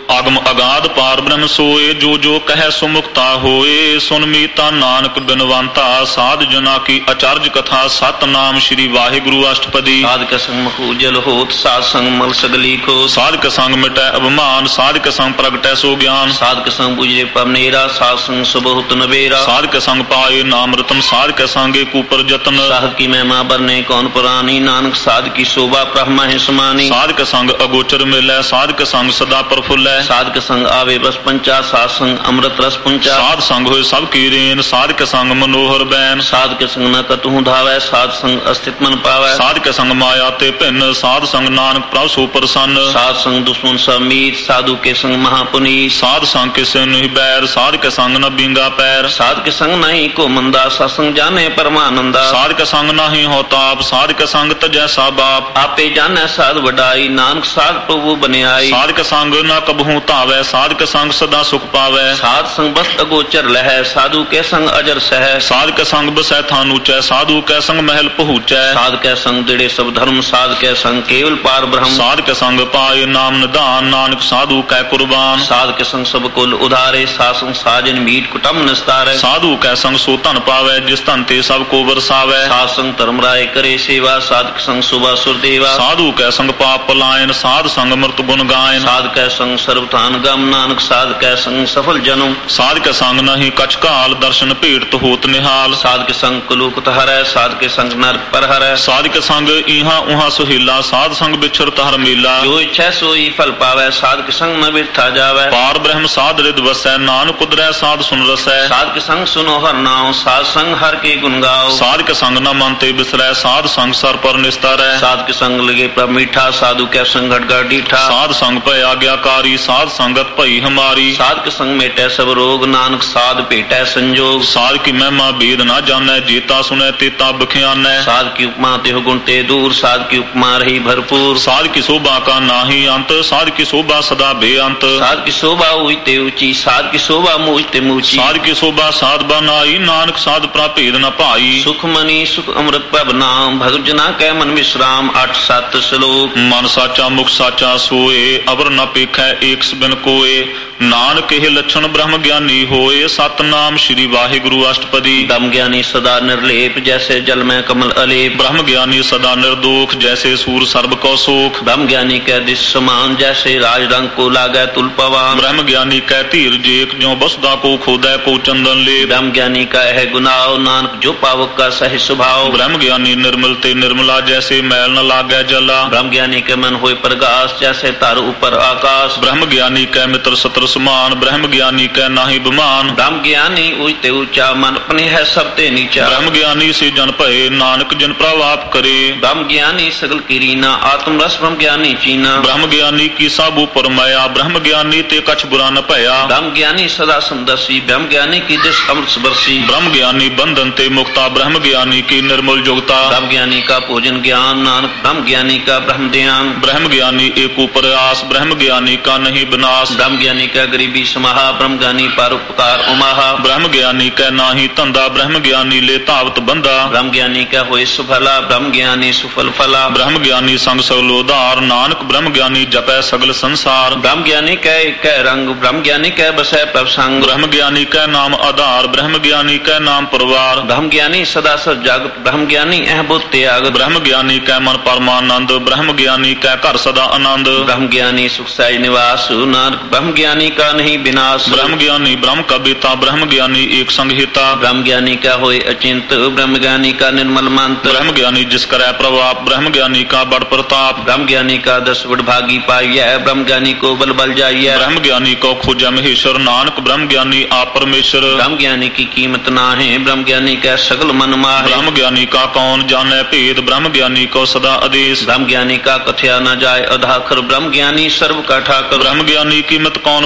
ਆਗਮ ਅਗਾਧ ਪਾਰ ਬ੍ਰਹਮ ਸੋਏ, ਜੋ ਜੋ ਕਹਿ ਸੁਮੁਕਤਾ ਹੋਏ। ਸੁਨ ਮੀਤਾ ਨਾਨਕ ਬਿਨਵੰਤਾ, ਸਾਧ ਜਨਾ ਕੀ ਅਚਰਜ ਕਥਾ। ਸਤਨਾਮ ਸ਼੍ਰੀ ਵਾਹਿਗੁਰੂ ਅਸ਼ਟਪਦੀ। ਸਾਧਕ ਸੰਗ ਮਖੂਜਲ ਹੋਤ, ਸਾਧ ਸੰਗ ਮਲ ਸਗਲੀ ਖੋਤ। ਸਾਧਕ ਸੰਗ ਮਿਟੈ ਅਭਿਮਾਨ, ਸਾਧਕ ਸੰਗ ਪ੍ਰਗਟੈ ਸੋ ਗਿਆਨ। ਸਾਧਕ ਸੰਗ ਬੁਝੇ ਪਵਨੇਰਾ, ਸਾਧ ਸੰਗ ਸੁਬਹੁਤ ਨਵੇਰਾ। ਸਾਧਕ ਸੰਗ ਪਾਏ ਨਾਮ ਰਤਨ, ਸਾਧਕ ਸੰਗੇ ਕੂਪਰ ਜਤਨ। ਸਾਧ ਕੀ ਮਹਿਮਾ ਬਰਨੇ ਕੌਣ ਪੁਰਾਣੀ, ਨਾਨਕ ਸਾਧ ਕੀ ਸ਼ੋਭਾ ਬ੍ਰਹਮਾ ਹੈ ਸਮਾਨੀ। ਸਾਧਕ ਸੰਗ ਅਗੋਚਰ ਮਿਲੈ, ਸਾਧਕ ਸੰਗ ਸਦਾ ਪ੍ਰਫੁੱਲੈ। ਸਾਧਕ ਸੰਗ ਆਵੇ ਬਸ ਪੰਚਾ, ਸਾਧ ਸੰਗ ਅੰਮ੍ਰਿਤ ਰਸ ਪੁੰਚਾ। ਸਾਧ ਸੰਗ ਹੋਏ ਸਭ ਕੀ ਰੇਨ, ਸਾਧਕ ਸੰਗ ਮਨੋਹਰ ਬੈਨ। ਸਾਧਕ ਸੰਗ ਨ ਕਤਹੂ ਧਾਵੈ, ਸਾਧ ਸੰਗ ਅਸਥਿਤ ਮਨ ਪਾਵੈ। ਸਾਧਕ ਸੰਗ ਮਾਇਆ ਤੇ ਭਿੰਨ, ਸਾਧ ਸੰਗ ਨਾਨਕ ਪ੍ਰਭ ਸੋ ਪ੍ਰਸੰਨ। ਸਾਧ ਸੰਗ ਦੁਸ਼ਮਨ ਸਭ ਮੀਤ, ਸਾਧੂ ਕੇ ਸੰਗ ਮਹਾਪੁਨੀਤ। ਸਾਧ ਸੰਗ ਕਿਸੇ ਨਹੀਂ ਬੈਰ, ਸਾਧਕ ਸੰਗ ਨ ਬਿੰਗਾ ਪੈਰ। ਸਾਧਕ ਸੰਗ ਨਹੀਂ ਕੋ ਮੰਦਾ, ਸਤਸੰਗ ਜਾਣੇ ਪਰਮਾਨੰਦਾ। ਸਾਧਕ ਸੰਗ ਨਾਹੀ ਹੋ ਤਾਪ, ਸਾਧਕ ਸੰਗ ਤਜੈ ਸਾ ਬਾਪ। ਆਪੇ ਜਾਣੈ ਸਾਧ ਵਡਾਈ, ਨਾਨਕ ਸਾਧ ਪ੍ਰਭੂ ਬਨਿਆਈ। ਸਾਧਕ ਸੰਗ ਨ ਕਬਹੂ ਧਾਵੈ, ਸਾਧਕ ਸੰਗ ਸਦਾ ਸੁਖ ਪਾਵੈ। ਸਾਧ ਸੰਗ ਬਸਤ ਅਗੋਚਰ ਲਹੈ, ਸਾਧੂ ਕੇ ਸੰਗ ਅਜਰ ਸਹਿ। ਸਾਧਕ ਸੰਗ ਬਸੈ ਥਾਨ ਉਚੈ, ਸਾਧੂ ਕੈ ਸੰਗ ਮਹਿਲ ਪਹੁੰਚੈ। ਸਾਧ ਕੈ ਸੰਗ ਦਿੜੇ ਸਭ ਧਰਮ, ਸਾਧ ਕੈ ਸੰਗ ਕੇਵਲ ਪਾਰ ਬ੍ਰਹਮ। ਸਾਧਕ ਸੰਗ ਪਾਏ ਨਾਮ ਨਿਧਾਨ, ਨਾਨਕ ਸਾਧੂ ਕੈ ਕੁਰਬਾਨ। ਸਾਧ ਕੇ ਸੰਗ ਸਭ ਕੁਲ ਉਧਾਰੇ, ਸਾਧ ਸੰਗ ਸਾਜਨ ਮੀਟ ਕੁਟੰਬ ਨਿਸਤਾਰੈ। ਸਾਧੂ ਕੈ ਸੰਗ ਸੋ ਧਨ ਪਾਵੈ, ਜਿਸ ਧਨ ਤੇ ਸਭ ਕੋ ਵਰਸਾਵੈ। ਸਾਧ ਸੰਗ ਧਰਮ ਰਾਏ ਕਰੇ ਸੇਵਾ, ਸਾਧਕ ਸੰਗ ਸੁਭਾ ਸੁਰਦੇਵਾ। ਸਾਧੂ ਕੈ ਸੰਗ ਪਾਪ ਪਲਾਇਨ, ਸਾਧ ਸੰਗ ਮਰਤ ਗੁਣ ਗਾਇਨ। ਸਾਧ ਕੈ ਸੰਗ ਸਰਬਥਾਨ ਗਮ, ਨਾਨਕ ਸਾਧ ਕੈ ਸੰਗ ਸਫਲ ਜਨਮ। ਸਾਧਕ ਸੰਗ ਨਹੀਂ ਕਛ ਕਾਲ, ਦਰਸ਼ਨ ਭੇਟ ਹੋਤ ਨਿਹਾਲ। ਸਾਧਕ ਸੰਗ ਕਲੂਕਤ ਹਰੈ, ਸਾਧਕ ਸੰਗ ਨਰਕ ਪਰ ਹਰੈ। ਸਾਧਕ ਸੰਗ ਇਹਾਂ ਉਹਾਂ ਸੁਹੀਲਾ, ਸਾਧ ਸੰਗ ਵਿਛਰਤ ਹਰ ਮੇਲਾ। ਜੋ ਇੱਛੈ ਸੋਈ ਫਲ ਪਾਵੈ, ਸਾਧਕ ਸੰਗ ਨ ਬਿਰਥਾ ਜਾਵੈ। ਪਾਰ ਬ੍ਰਹਮ ਸਾਧ ਰਿਦ ਵਸੈ, ਨਾਨਕ ਉਦਰੈ ਸਾਧ ਸੁਨ ਰਸੈ। ਸਾਧਕ ਸੰਗ ਸੁਨੋ ਹਰ ਨਾਉ, ਸਾਧ ਸੰਗ ਹਰ ਕੇ ਗੁਣ ਗਾਓ। ਸਾਧਕ ਸੰਗ ਨ ਮਨ ਤੇ ਬਿਸਰੈ, ਸਾਧ ਸੰਗ ਸਰ ਪਰ ਨਿਸਤਾਰੈ। ਸਾਧਕ ਸੰਗ ਲਗੇ ਪ੍ਰਭ ਮੀਠਾ, ਸਾਧੂ ਕੈ ਸੰਗ ਘਟ ਘਟ ਡੀਠਾ। ਸਾਧ ਸੰਗ ਭੈ ਆਗਿਆਕਾਰੀ, ਸਾਧ ਸੰਗਤ ਭਈ ਹਮਾਰੀ। ਸਾਧਕ ਸੰਗ ਮੇਟੈ ਸਭ ਰੋਗ, ਨਾਨਕ ਸਾਧ ਭੇਟੈ ਸੰਜੋਗ। ਸਾਧ ਕੀ ਮਹਿਮਾ ਬੇਦ ਨਾ ਜਾਣੈ, ਜੇਤਾ ਸੁਨੈ ਤੇਤਾ ਬਖਿਆਨੈ। ਸਾਧ ਕੀ ਉਪਮਾ ਤਿਹੁ ਗੁਣ ਤੇ ਦੂਰ, ਸਾਧ ਕੀ ਉਪਮਾ ਰਹੀ ਭਰਪੂਰ। ਸਾਧ ਕੀ ਸ਼ੋਭਾ ਕਾ ਨਾਹੀ ਅੰਤ, ਸਾਧ ਕੀ ਸ਼ੋਭਾ ਸਦਾ ਬੇਅੰਤ। ਸਾਧ ਕੀ ਸ਼ੋਭਾ ਉਈ ਤੇ ਉੱਚੀ, ਸਾਧ ਕੀ ਸ਼ੋਭਾ ਮੂਝ ਤੇ ਮੂਚੀ। ਸਾਧ ਕੀ ਸ਼ੋਭਾ ਸਾਧ ਬਨਾਈ, ਨਾਨਕ ਸਾਧ ਪ੍ਰਾਭੇਦ ਨ ਭਾਈ। ਸੁਖ ਮਨੀ ਸੁਖ ਅੰਮ੍ਰਿਤ ਪ੍ਰਭ ਨਾਮ, ਭਗਤ ਜਨਾ ਕੈ ਮਨ ਵਿਸਰਾਮ। 8-7 ਸ਼ਲੋਕ। ਮਨ ਸਾਚਾ ਮੁਖ ਸਾਚਾ ਸੋਏ, ਅਵਰ ਨ ਪੇਖੈ ਏਕ ਬਿਨ ਕੋਏ। ਨਾਨਕ ਇਹ ਲੱਛਣ ਬ੍ਰਹਮ ਗਿਆਨੀ ਹੋਏ, ਸਤਨਾਮ ਸ਼੍ਰੀ ਵਾਹਿਗੁਰੂ ਅਸ਼ਟਪਦੀ। ਦਮ ਗਿਆਨੀ ਸਦਾ ਨਿਰਲੇਪ, ਜੈਸੇ ਜਲ ਮੈਂ ਕਮਲ ਅਲੇਪ। ਬ੍ਰਹਮ ਗਿਆਨੀ ਸਦਾ ਨਿਰਦੋਖ, ਜੈਸੇ ਸੂਰ ਸਰਬ ਕੋ ਸੋਖ। ਬ੍ਰਹਮ ਗਿਆਨੀ ਕੈ ਦਿਸ ਸਮਾਨ, ਜੈਸੇ ਰਾਜ ਰੰਗ ਕੋ ਲਾਗੈ ਤੁਲ ਪਵਾਨ। ਬ੍ਰਹਮ ਗਿਆਨੀ ਕੈ ਧੀਰ ਜੇਕ, ਜਿਉ ਬਸਦਾ ਕੋ ਖੋਦੈ ਕੋ ਚੰਦਨ ਲੇਪ। ਬ੍ਰਹਮ ਗਿਆਨੀ ਕਾ ਹੈ ਗੁਨਾਹ, ਨਾਨਕ ਜੋ ਪਾਵਕ ਕਾ ਸਹਿ ਸੁਭਾਉ। ਬ੍ਰਹਮ ਗਿਆਨੀ ਨਿਰਮਲ ਤੇ ਨਿਰਮਲਾ, ਜੈਸੇ ਮੈਲ ਨ ਲਾਗੈ ਜਲਾ। ਬ੍ਰਹਮ ਗਿਆਨੀ ਕੇ ਮਨ ਹੋਏ ਪ੍ਰਗਾਸ, ਜੈਸੇ ਧਰ ਉਪਰ ਆਕਾਸ਼। ਬ੍ਰਹਮ ਗਿਆਨੀ ਕੈ ਮਿੱਤਰ ਸਤਰ ਸਮਾਨ, ਬ੍ਰਹਮ ਗਿਆਨੀ ਕੈ ਨਾਹੀ ਬਿਮਾਨ। ਬ੍ਰਹਮ ਗਿਆਨੀ ਉਚ ਤੇ ਉੱਚਾ, ਮਨ ਆਪਣੇ ਹੈ ਸਭ ਤੇ ਨੀਚਾ। ਬ੍ਰਹਮ ਗਿਆਨੀ ਸੇ ਜਨ ਭਏ, ਨਾਨਕ ਜਿਨ ਪ੍ਰਭ ਆਪ ਕਰੇ। ਬ੍ਰਹਮ ਗਿਆਨੀ ਸਗਲ ਕੀ ਰੀਨਾ, ਆਤਮ ਰਸ ਬ੍ਰਹਮ ਗਿਆਨੀ ਚੀਨਾ। ਬ੍ਰਹਮ ਗਿਆਨੀ ਕੀ ਸਭ ਉਪਰ ਮਾਇਆ, ਬ੍ਰਹਮ ਗਿਆਨੀ ਤੇ ਕਛ ਬੁਰਾ ਨ ਭਇਆ। ਬ੍ਰਹਮ ਗਿਆਨੀ ਸਦਾ ਸੰਦਰਸੀ, ਬ੍ਰਹਮ ਗਿਆਨੀ ਕੀ ਦਿਸ ਅੰਮ੍ਰਿਤ ਬਰਸੀ। ਬ੍ਰਹਮ ਗਿਆਨੀ ਬੰਧਨ ਤੇ ਮੁਕਤਾ, ਬ੍ਰਹਮ ਗਿਆਨੀ ਕੀ ਨਿਰਮਲ ਜੁਗਤਾ। ਬ੍ਰਹਮ ਗਿਆਨੀ ਕਾ ਭੋਜਨ ਗਿਆਨ, ਨਾਨਕ ਬ੍ਰਹਮ ਗਿਆਨੀ ਕਾ ਬ੍ਰਹਮ ਧਿਆਨ। ਬ੍ਰਹਮ ਗਿਆਨੀ ਏਕ ਉਪਰ ਆਸ, ਬ੍ਰਹਮ ਗਿਆਨੀ ਕਾ ਨਹੀਂ ਬਿਨਾਸ਼। ਬ੍ਰਹਮ ਗਿਆਨੀ ਕਾ ਗਰੀਬੀ ਸਮਾਹਾ, ਬ੍ਰਹਮ ਗਿਆਨੀ ਪਰ ਉਪਕਾਰ ਉਮਾਹਾ। ਬ੍ਰਹਮ ਗਿਆਨੀ ਕੈ ਨਾਹੀ ਧੰਦਾ, ਬ੍ਰਹਮ ਗਿਆਨੀ ਲੈ ਧਾਵਤ ਬੰਦਾ। ਬ੍ਰਹਮ ਗਿਆਨੀ ਕੈ ਹੋਏ ਸੁਫਲਾ, ਬ੍ਰਹਮ ਗਿਆਨੀ ਸੁਫਲ ਫਲਾ। ਬ੍ਰਹਮ ਗਿਆਨੀ ਸੰਗ ਸਗਲ ਉਧਾਰ, ਨਾਨਕ ਬ੍ਰਹਮ ਗਿਆਨੀ ਜਪੈ ਸਗਲ ਸੰਸਾਰ। ਬ੍ਰਹਮ ਗਿਆਨੀ ਕੈ ਇਕੈ ਰੰਗ, ਬ੍ਰਹਮ ਗਿਆਨੀ ਕੈ ਬਸੈ ਪ੍ਰਭ ਸੰਗ। ਬ੍ਰਹਮ ਗਿਆਨੀ ਕੈ ਨਾਮ ਆਧਾਰ, ਬ੍ਰਹਮ ਗਿਆਨੀ ਕੈ ਨਾਮ ਪਰਵਾਰ। ਬ੍ਰਹਮ ਗਿਆਨੀ ਸਦਾ ਸਚ ਜਗਤ, ਬ੍ਰਹਮ ਗਿਆਨੀ ਅਹ ਬੁੱਧ ਤਿਆਗ। ਬ੍ਰਹਮ ਗਿਆਨੀ ਕੈ ਮਨ ਪਰਮਾਨੰਦ, ਬ੍ਰਹਮ ਗਿਆਨੀ ਕੈ ਘਰ ਸਦਾ ਆਨੰਦ। ਬ੍ਰਹਮ ਗਿਆਨੀ ਸੁਖ ਸਹਿਜ ਨਿਵਾਸ, ਨਾਨਕ ਬ੍ਰਹਮ ਗਿਆਨੀ ਕਾ ਨਹੀਂ ਬਿਨਾਸ਼। ਬ੍ਰਹਮ ਗਿਆਨੀ ਬ੍ਰਹਮ ਕਾ ਬੇਤਾ, ਬ੍ਰਹਮ ਗਿਆਨੀ ਏਕ ਸੰਗ ਹਿਤਾ। ਬ੍ਰਹਮ ਗਿਆਨੀ ਕਾ ਹੋਏ ਅਚਿੰਤ, ਬ੍ਰਹਮ ਗਿਆਨੀ ਕਾ ਨਿਰਮਲ ਮੰਤ। ਬ੍ਰਹਮ ਗਿਆਨੀ ਜਿਸ ਕਰੈ ਪ੍ਰਭਾਪ, ਬ੍ਰਹਮ ਗਿਆਨੀ ਕਾ ਬੜ ਪ੍ਰਤਾਪ। ਬ੍ਰਹਮ ਗਿਆਨੀ ਕਾ ਦਸ ਵਡਭਾਗੀ ਪਾਈਐ, ਬ੍ਰਹਮ ਗਿਆਨੀ ਕੋ ਬਲ ਬਲ ਜਾਈਐ। ਬ੍ਰਹਮ ਗਿਆਨੀ ਕੋ ਖੋਜੈ ਮਹੇਸ਼ਰ, ਨਾਨਕ ਬ੍ਰਹਮ ਗਿਆਨੀ ਆਪ ਪਰਮੇਸ਼ਰ। ਬ੍ਰਹਮ ਗਿਆਨੀ ਕੀ ਕੀਮਤ ਨਾਹੀਂ, ਬ੍ਰਹਮ ਗਿਆਨੀ ਕੈ ਸਗਲ ਮਨ ਮਾਹੇ। ਬ੍ਰਹਮ ਗਿਆਨੀ ਕਾ ਕੌਣ ਜਾਣੈ ਭੇਦ, ਬ੍ਰਹਮ ਗਿਆਨੀ ਕੋ ਸਦਾ ਆਦੇਸ਼। ਬ੍ਰਹਮ ਗਿਆਨੀ ਕਾ ਕਥਿਆ ਨ ਜਾਏ ਅਧਾਖਰ, ਬ੍ਰਹਮ ਗਿਆਨੀ ਸਰਬ ਕਾ ਠਾਕਰ। ਬ੍ਰਹਮ ਗਿਆਨੀ ਕੀਮਤ ਕੌਣ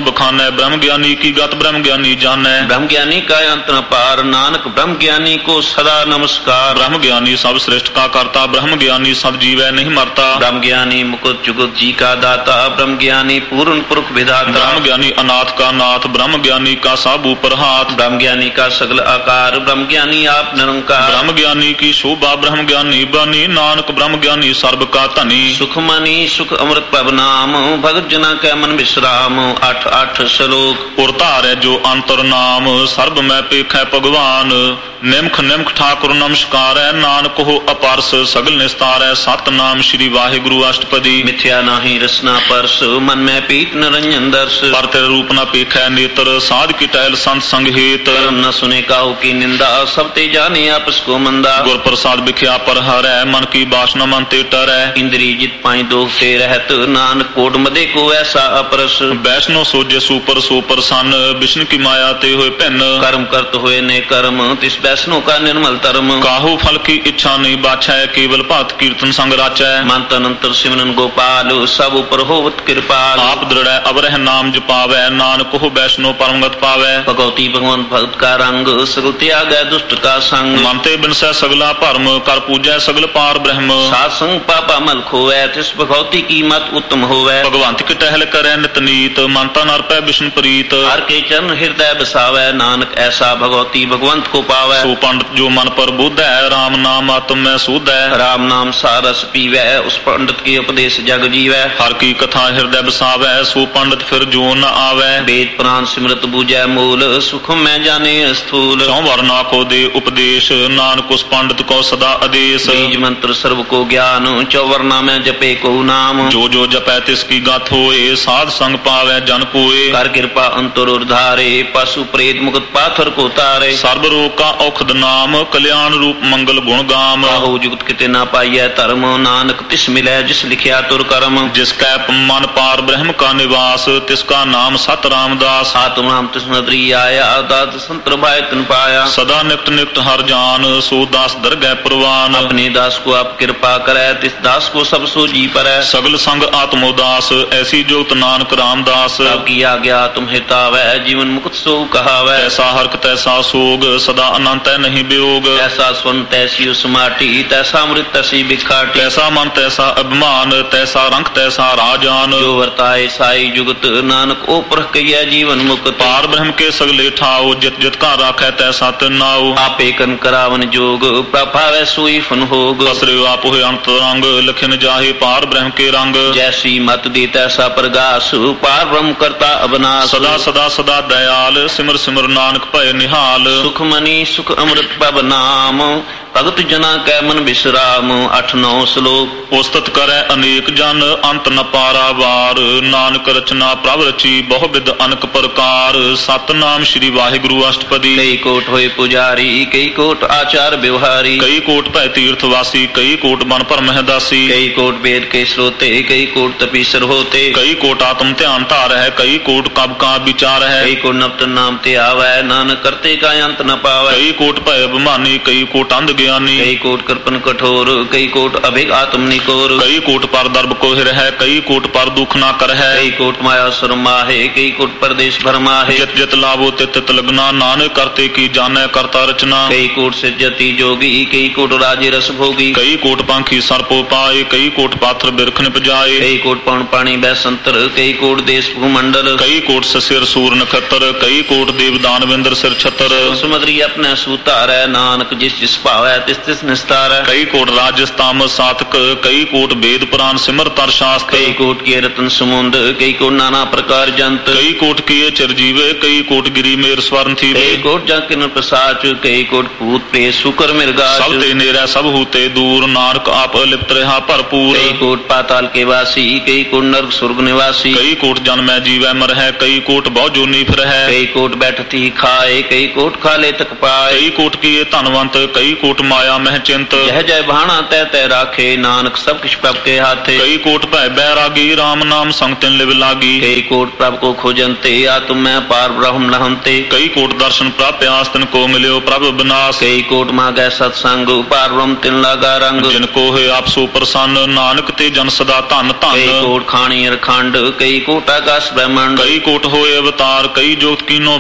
बखानै ब्रह्म ज्ञानी की गत ब्रह्म ज्ञानी जानै। ब्रह्म ज्ञानी का अंत न पार, नानक ब्रह्म ज्ञानी को सदा नमस्कार। ब्रह्म ज्ञानी सब श्रेष्ठ का करता, ब्रह्म ज्ञानी सब जीवै नहीं मरता। ब्रह्म ज्ञानी मुकुट जुगत जी का दाता, ब्रह्म ज्ञानी पूर्ण पुरुष विधाता। ब्रह्म ज्ञानी अनाथ का नाथ, ब्रह्म ज्ञानी का सब ऊपर हाथ। ब्रह्म ज्ञानी का सगल आकार, ब्रह्म ज्ञानी आप निरंकार। ब्रह्म ज्ञानी की शोभा ब्रह्म ज्ञानी बनी, नानक ब्रह्म ज्ञानी सर्ब का धनी। सुख मनी सुख अमृत प्रभ नाम, भगत जना कै मन विश्राम। 8 श्लोक। उरतार जो अंतर नाम, सर्ब में पेखै भगवान। निमख निमख ठाकुर नमस्कार है, नानक हो अपारस सगल निस्तार है। सतनाम श्री वाहिगुरु अष्टपदी। मिथ्या नाही रसना परस, मन में पीत निरंजन दर्श। पर तेरे रूप न पेखै नेत्र, साध की टहल संत संग हेत। न सुने काहू की निंदा, सब ते जाने आपस को मंदा। गुर प्रसाद बिख्या पर हर है, मन की बासना मन ते टर है। इंद्री जित पाई दोख ते रहत, नानक कोट मदे को ऐसा अपरस। वैष्णो सोजे सुपर सो प्रसन्न, विष्णु की माया ते हुए भिन्न। कर्म करत हुए ने कर्म, तिस वैष्णो का निर्मल धर्म। काहू फल की इच्छा नहीं बाछै, केवल भक्त कीर्तन संग राचै। मंत्र अंतर सिमरन गोपाल, सब ऊपर होवत कृपाल। आप दृढ़ अवरह नाम जपावै, नानक हो वैष्णो परमगत पावै। भगवती भगवंत भक्त का रंग, सगल त्याग दुष्ट का संग। मनते बिनसै सगला भरम, कर पूजै सगल पार ब्रह्म। सात संग पापा मल खोवै, तिस भगवती की मत उत्तम होवै। भगवंत की टहल करै नित नीत, मानता नर पै विष्णु प्रीत। हर के चरण हृदय बसावै, नानक ऐसा भगवती भगवंत को पावै। सो पंडित जो मन पर बुध है, राम नाम आत्म में सुध है। राम नाम सारस पीवै, उस पंडित के उपदेश जग जीवै। हर की कथा हृदय बसावै, सो पंडित फिर जो न आवै। वेद पुराण सिमरत बूझै मूल, सुख में जाने स्थूल। चौवर ना को दे उपदेश, नानक उस पंडित को सदा आदेश। बीज मंत्र सर्व को ज्ञान, चौवर्णा में जपे को नाम। जो जपै तिसकी गाथ होए, साध संग पावै जन कोय। कर कृपा अंतर उर्धारे, पशु प्रेत मुक्त पाथर को तारे। सर्व रोग का औखद नाम, कल्याण रूप मंगल गुण गाम। काहू जुगत किते ना पाइयै धर्म, नानक तिस मिलै जिस लिखिया तुर कर्म। जिसका मन पार ब्रह्म का निवास, तिसका नाम सत रामदास। आत्म नाम तिस नदरी आया, दात संतर भाई तन पाया। सदा निकट निकट हर जान, सो दास दरगह प्रवान। अपने दास को आप कृपा करे, तिस दास को सब सो जी परै। सगल संग आत्मोदास, ऐसी जुगत नानक रामदास। की आज्ञा तुम हितावै, जीवन मुक्त सो कहावै। ऐसा हरक तैसा सोग, सदा अनंत है नहीं वियोग। ऐसा स्वर्ण तैसी उस माटी, तैसा अमृत तैसी बिखाटी। तैसा मन तैसा अभिमान, तैसा रंग तैसा राजान। जो वर्ताए साई जुगत, नानक ओ परख कहियै जीवन मुक्त। पार ब्रह्म के सगले ठाओ, जित जित का राखै तैसा तिनाओ। आपे कन करावन जोग, प्रभावै सोई फन होग। बसरे आप हुए अंतरंग, लखन जाहे पार ब्रह्म के रंग। जैसी मत दे तैसा प्रगास, पार ब्रह्म करता अबनाश। सदा सदा सदा दयाल, सिमर सिमर नानक भय निहाल। सुख मनी सुख अमृत प्रभ नाम, भगत जना कै मन विश्राम। 8-9 श्लोक। उस्तत करे अनेक जन, अंत न पारावार। नानक रचना प्रभ रची, बहु विध अनक प्रकार। सतनाम श्री वाहिगुरु अष्टपदी। कई कोट होए पुजारी, कई कोट आचार व्यवहारी। कई कोट भय तीर्थवासी, कई कोट बन पर महदासी। कई कोट वेद के श्रोते, कई कोट तपीसर होते। कई कोट आत्म ध्यान धार है, कई कोट कब का विचार है। कई कोट नवतन नाम ते आवै, नानक करते का अंत न पावै। कई कोट भय अभिमानी, कई कोट अंध ज्ञानी। कई कोट कृपन कठोर, कई कोट अभिग आत्म निकोर। कई कोट पर दर्भ कोहिर है, कई कोट पर दुख ना कर है। कई कोट माया सुर माहे, कई कोट परदेश भरमा है। जित जित लाभो तित तित लगना, नानक करते की जाने करता रचना। कई कोट सिद्धति जोगी, कई कोट राजे रस भोगी। कई कोट पंखी सर्पो पाए, कई कोट पाथर बिरख निपजाए। कई कोट पवन पानी बैसंतर, कई कोट देश भूमंडल। कई कोट ससिर सूर नखत्र, कई कोट देव दानवेंद्र सिर छतर। सुमद्री अपने सूतार है, नानक जिस जिस भावै तिस तिस निस्तार है। कई कोट राजस्ताम सातक, कई कोट वेद पुराण सिमर तर शास्त्र। कई कोट के रतन समुंद, कई कोट नाना प्रकार जंत। कई कोट किए चिरजीवे, कई कोट गिरी मेर स्वर्ण थी। कई कोट जाकिन प्रसाच, कई कोट भूत प्रेत शुकर मिर्गा। सब ते नेरै सब हूते दूर, नानक आप अलिप्त रहा भरपूर। कई कोट पाताल के वासी, कई कोट नरक स्वर्ग निवासी। कई कोट जन्मै जीवै मर है, कई कोट बहु जोनी फिर है। कई कोट बैठती खाए, कई कोट खाले तक पाए। कई कोट किए धनवंत, कई कोट ਕੋਟ ਮਾਇਆ ਮਹਿ ਚਿੰਤ ਜਹ ਜੈ ਭਾਣਾ ਤੈ ਤੈ ਰਾਖੇ ਨਾਨਕ ਸਭ ਕਿਛ ਪ੍ਰਭ ਕੇ ਹਾਥੇ ਕਈ ਕੋਟ ਭੈ ਬੈਰਾਗੀ RAM ਨਾਮ ਸੰਗ ਤਿਨ ਲਿਵ ਲਾਗੀ ਕਈ ਕੋਟ ਪ੍ਰਭ ਕੋ ਖੋਜੰਤੇ ਆਤਮ ਮੈਂ ਪਾਰ ਬ੍ਰਹਮ ਲਹੰਤੇ ਕਈ ਕੋਟ ਦਰਸ਼ਨ ਪ੍ਰਾਪਿਆਸ ਤਿਨ ਕੋ ਮਿਲਿਓ ਪ੍ਰਭ ਬਿਨਾਸ਼ ਕਈ ਕੋਟ ਮਾਗੈ ਸਤਸੰਗ ਪਾਰ ਬ੍ਰਹਮ ਤਿਨ ਲਾਗਾ ਰੰਗ ਜਿਨ ਕੋ ਹੋਏ ਆਪਸੋ ਪ੍ਰਸੰਨ ਨਾਨਕ ਤੇ ਜਨ ਸਦਾ ਧਨ ਕਈ ਧਨ ਕੋਟ ਖਾਣੀ ਅਰਖੰਡ ਕਈ ਕੋਟ ਆਕਾਸ ਬ੍ਰਹਮੰਡ ਕਈ ਕੋਟ ਹੋਏ ਅਵਤਾਰ ਕਈ ਜੋਤ ਕੀਨੋ